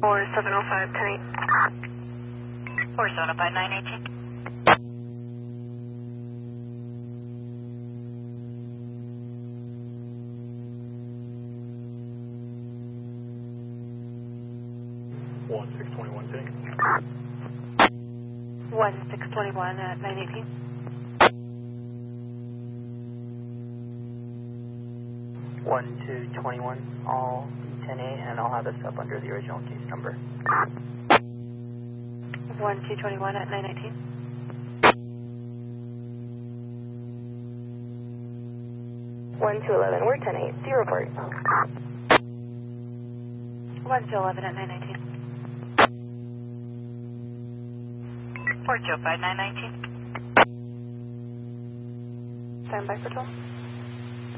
4705, 10-8. 4705, 918. One 621 Ting. 1621 at 918. 1221, all 10-8, and I'll have this up under the original case number. 1221 at 918. 1211, we're 10-8, C report. 1211 at 919. 4205, 919. Stand by for 12.